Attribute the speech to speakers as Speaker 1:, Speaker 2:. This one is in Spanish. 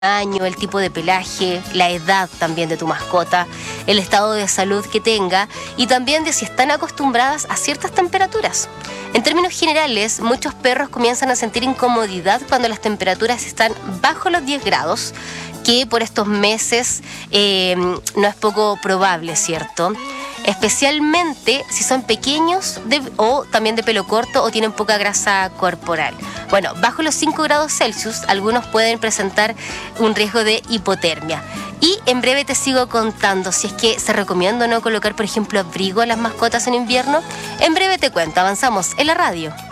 Speaker 1: tamaño, el tipo de pelaje, la edad también de tu mascota, el estado de salud que tenga y también de si están acostumbradas a ciertas temperaturas. En términos generales, muchos perros comienzan a sentir incomodidad cuando las temperaturas están bajo los 10 grados, que por estos meses no es poco probable, ¿cierto? Especialmente si son pequeños o también de pelo corto o tienen poca grasa corporal. Bueno, bajo los 5 grados Celsius, algunos pueden presentar un riesgo de hipotermia. Y en breve te sigo contando si es que se recomienda o no colocar, por ejemplo, abrigo a las mascotas en invierno. En breve te cuento, avanzamos en la radio.